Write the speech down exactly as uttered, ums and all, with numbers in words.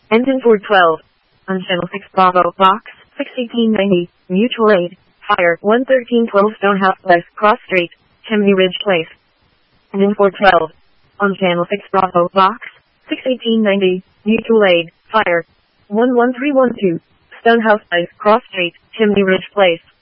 Engine four twelve. On Channel six Bravo, Box six eighteen ninety, Mutual Aid, Fire one thirteen twelve Stonehouse Place, Cross Street, Chimney Ridge Place. Engine four twelve. On Channel six Bravo, Box six eighteen ninety, Mutual Aid, Fire one one three one two, Stonehouse Place, Cross Street, Chimney Ridge Place.